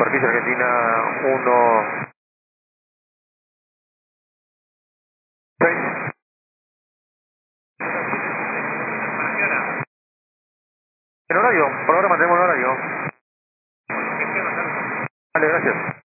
superficie Argentina 1. En horario, por ahora mantenemos el horario. Vale, gracias.